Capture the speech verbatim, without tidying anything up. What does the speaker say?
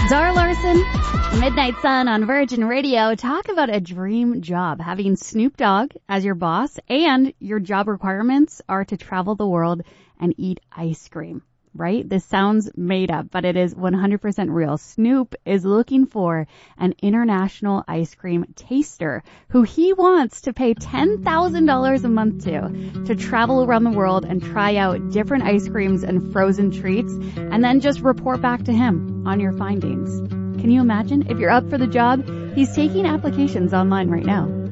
Zara Larson, Midnight Sun on Virgin Radio. Talk about a dream job. Having Snoop Dogg as your boss, and your job requirements are to travel the world and eat ice cream. Right? This sounds made up, but it is one hundred percent real. Snoop is looking for an international ice cream taster who he wants to pay ten thousand dollars a month to, to travel around the world and try out different ice creams and frozen treats, and then just report back to him on your findings. Can you imagine? If you're up for the job, he's taking applications online right now.